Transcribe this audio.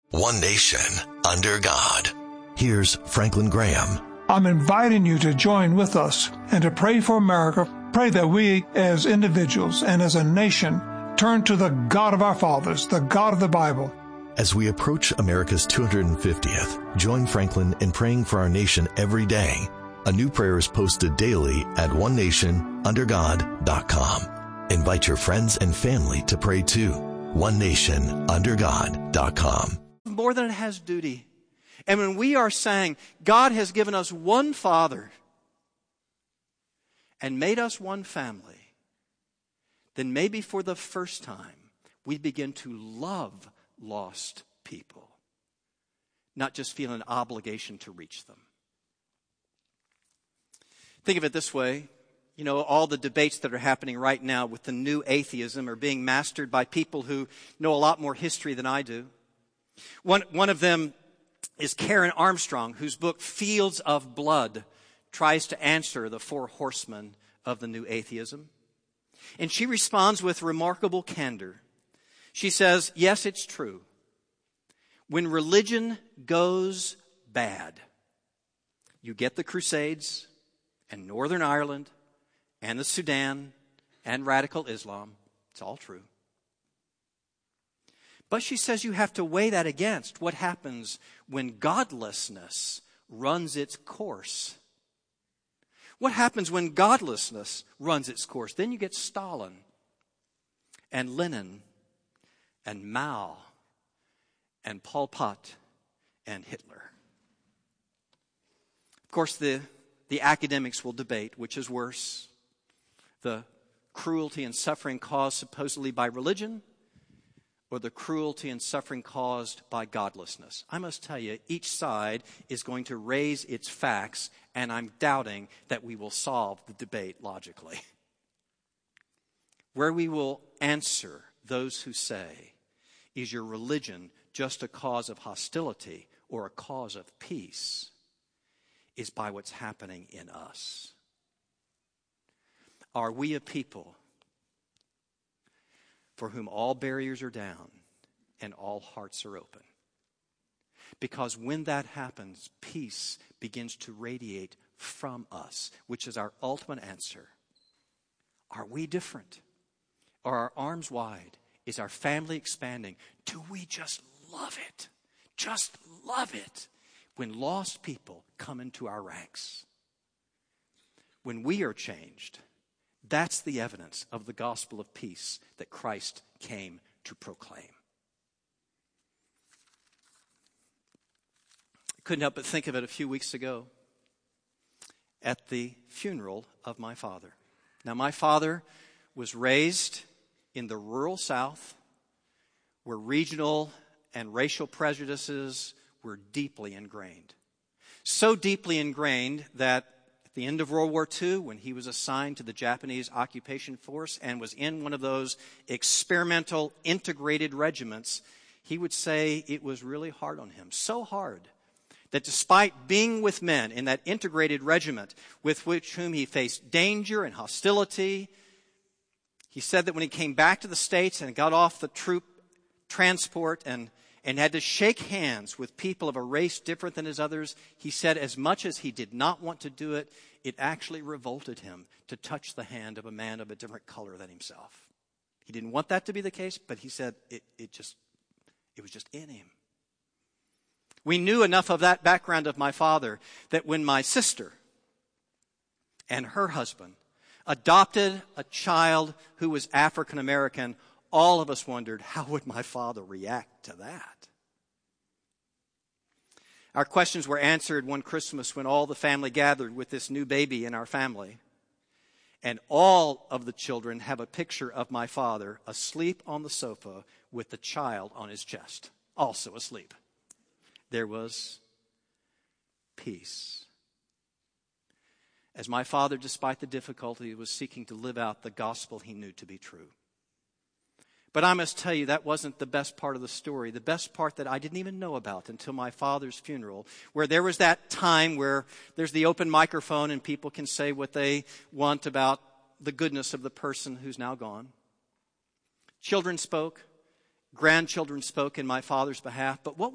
One nation, under God. Here's Franklin Graham. I'm inviting you to join with us and to pray for America. Pray that we as individuals and as a nation turn to the God of our fathers, the God of the Bible. As we approach America's 250th, join Franklin in praying for our nation every day. A new prayer is posted daily at onenationundergod.com. Invite your friends and family to pray too. onenationundergod.com. More than it has duty. And when we are saying God has given us one Father and made us one family, then maybe for the first time we begin to love lost people, not just feel an obligation to reach them. Think of it this way. You know, all the debates that are happening right now with the new atheism are being mastered by people who know a lot more history than I do. One of them is Karen Armstrong, whose book Fields of Blood tries to answer the four horsemen of the new atheism. And she responds with remarkable candor. She says, yes, it's true. When religion goes bad, you get the Crusades and Northern Ireland and the Sudan and radical Islam. It's all true. But she says you have to weigh that against what happens when godlessness runs its course. What happens when godlessness runs its course? Then you get Stalin and Lenin and Mao and Pol Pot and Hitler. Of course, the academics will debate which is worse, the cruelty and suffering caused supposedly by religion or the cruelty and suffering caused by godlessness. I must tell you, each side is going to raise its facts, and I'm doubting that we will solve the debate logically. Where we will answer those who say, is your religion just a cause of hostility or a cause of peace, is by what's happening in us. Are we a people for whom all barriers are down and all hearts are open? Because when that happens, peace begins to radiate from us, which is our ultimate answer. Are we different? Are our arms wide? Is our family expanding? Do we just love it? Just love it when lost people come into our ranks. When we are changed, that's the evidence of the gospel of peace that Christ came to proclaim. I couldn't help but think of it a few weeks ago at the funeral of my father. Now, my father was raised in the rural South where regional and racial prejudices were deeply ingrained. So deeply ingrained that at the end of World War II, when he was assigned to the Japanese occupation force and was in one of those experimental integrated regiments, he would say it was really hard on him. So hard that despite being with men in that integrated regiment with whom he faced danger and hostility, he said that when he came back to the States and got off the troop transport and had to shake hands with people of a race different than his others, he said as much as he did not want to do it, it actually revolted him to touch the hand of a man of a different color than himself. He didn't want that to be the case, but he said it was just in him. We knew enough of that background of my father that when my sister and her husband adopted a child who was African American, all of us wondered, how would my father react to that? Our questions were answered one Christmas when all the family gathered with this new baby in our family. And all of the children have a picture of my father asleep on the sofa with the child on his chest, also asleep. There was peace. As my father, despite the difficulty, was seeking to live out the gospel he knew to be true. But I must tell you, that wasn't the best part of the story. The best part that I didn't even know about until my father's funeral, where there was that time where there's the open microphone and people can say what they want about the goodness of the person who's now gone. Children spoke, grandchildren spoke in my father's behalf, but what